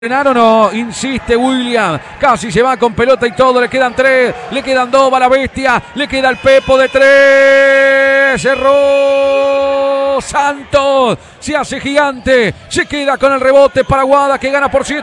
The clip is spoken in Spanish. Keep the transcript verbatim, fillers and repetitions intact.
¿O no? Insiste William, casi se va con pelota y todo, le quedan tres, le quedan dos, va la bestia, le queda el Pepo de tres, cerró Santos, se hace gigante, se queda con el rebote para Guada que gana por siete.